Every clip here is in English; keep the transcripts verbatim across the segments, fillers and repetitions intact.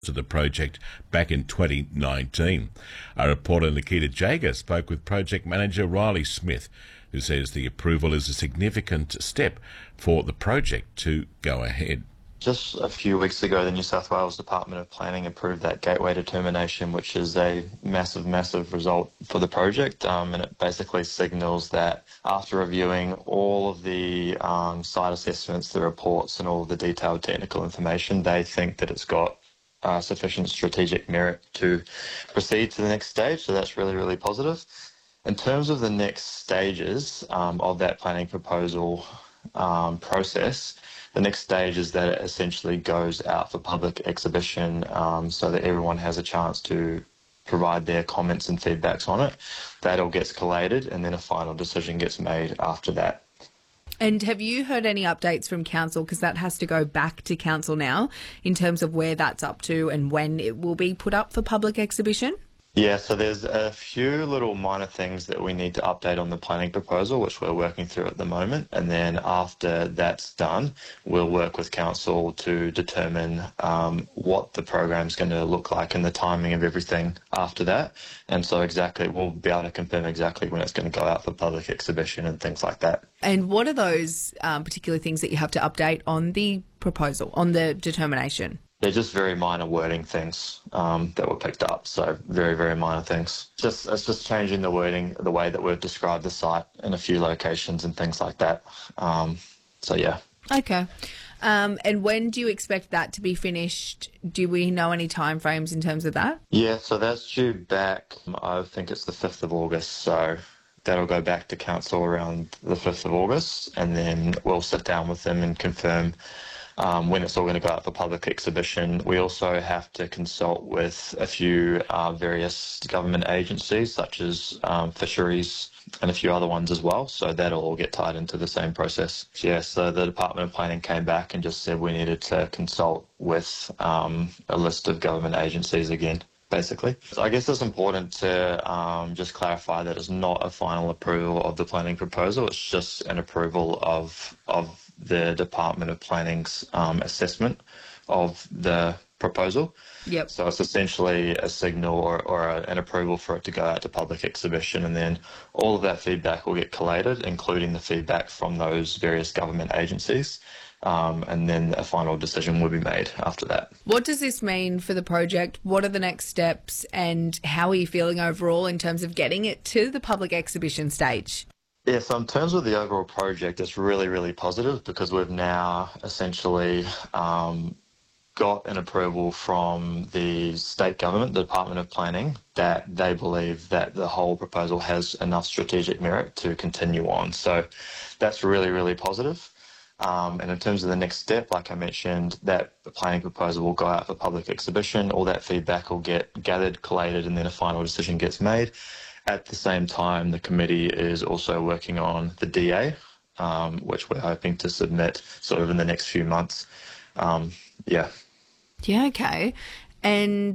to the project back in twenty nineteen. Our reporter Nikita Jager spoke with project manager Riley Smith, who says the approval is a significant step for the project to go ahead. Just a few weeks ago, the New South Wales Department of Planning approved that gateway determination, which is a massive, massive result for the project. Um, and it basically signals that after reviewing all of the um, site assessments, the reports and all of the detailed technical information, they think that it's got uh, sufficient strategic merit to proceed to the next stage. So that's really, really positive. In terms of the next stages um, of that planning proposal um, process, the next stage is that it essentially goes out for public exhibition um, so that everyone has a chance to provide their comments and feedbacks on it. That all gets collated and then a final decision gets made after that. And have you heard any updates from council, because that has to go back to council now, in terms of where that's up to and when it will be put up for public exhibition? Yeah, so there's a few little minor things that we need to update on the planning proposal, which we're working through at the moment. And then after that's done, we'll work with council to determine um, what the program's going to look like and the timing of everything after that. And so exactly, we'll be able to confirm exactly when it's going to go out for public exhibition and things like that. And what are those um, particular things that you have to update on the proposal, on the determination? They're just very minor wording things um, that were picked up, so very, very minor things. Just It's just changing the wording, the way that we've described the site in a few locations and things like that. Um, so, yeah. Okay. Um, and when do you expect that to be finished? Do we know any timeframes in terms of that? Yeah, so that's due back, I think it's the fifth of August, so that'll go back to council around the fifth of August, and then we'll sit down with them and confirm Um, when it's all going to go out for public exhibition. We also have to consult with a few uh, various government agencies, such as um, fisheries and a few other ones as well. So that'll all get tied into the same process. Yeah, so the Department of Planning came back and just said we needed to consult with um, a list of government agencies again, basically. So I guess it's important to um, just clarify that it's not a final approval of the planning proposal. It's just an approval of of the Department of Planning's um, assessment of the proposal. Yep. So it's essentially a signal or, or a, an approval for it to go out to public exhibition, and then all of that feedback will get collated, including the feedback from those various government agencies. Um, and then a final decision will be made after that. What does this mean for the project? What are the next steps, and how are you feeling overall in terms of getting it to the public exhibition stage? Yeah, so in terms of the overall project, it's really, really positive because we've now essentially um, got an approval from the state government, the Department of Planning, that they believe that the whole proposal has enough strategic merit to continue on. So that's really, really positive. Um, and in terms of the next step, like I mentioned, that the planning proposal will go out for public exhibition. All that feedback will get gathered, collated, and then a final decision gets made. At the same time, the committee is also working on the D A, um, which we're hoping to submit sort of in the next few months. Um, yeah. Yeah, okay. And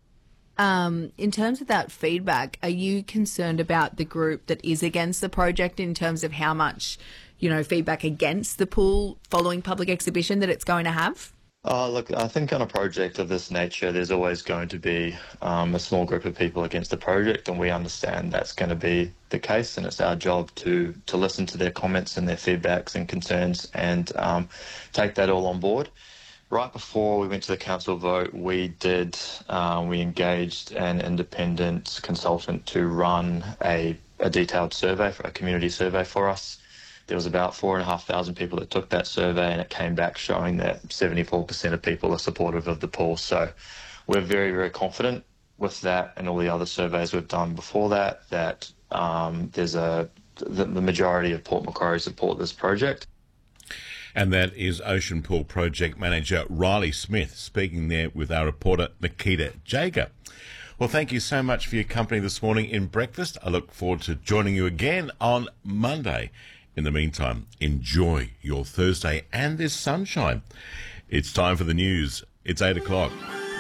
um, in terms of that feedback, are you concerned about the group that is against the project in terms of how much, you know, feedback against the pool following public exhibition that it's going to have? Uh, look, I think on a project of this nature, there's always going to be um, a small group of people against the project, and we understand that's going to be the case, and it's our job to, to listen to their comments and their feedbacks and concerns and um, take that all on board. Right before we went to the council vote, we did, uh, we engaged an independent consultant to run a, a detailed survey, a community survey for us. There was about four and a half thousand people that took that survey, and it came back showing that seventy-four percent of people are supportive of the pool. So we're very, very confident with that and all the other surveys we've done before that, that um, there's a the, the majority of Port Macquarie support this project. And that is Ocean Pool Project Manager Riley Smith speaking there with our reporter Nikita Jager. Well, thank you so much for your company this morning in Breakfast. I look forward to joining you again on Monday. In the meantime, enjoy your Thursday and this sunshine. It's time for the news. It's eight o'clock.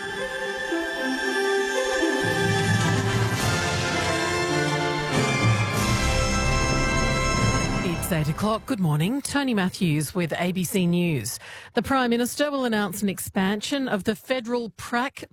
It's eight o'clock. Good morning. Tony Matthews with A B C News. The Prime Minister will announce an expansion of the federal prac